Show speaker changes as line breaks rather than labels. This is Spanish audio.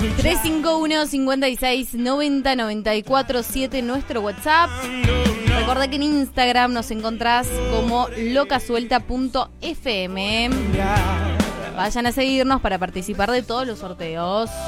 351-5690-947 nuestro WhatsApp. Recordá que en Instagram nos encontrás como locasuelta.fm. Vayan a seguirnos para participar de todos los sorteos.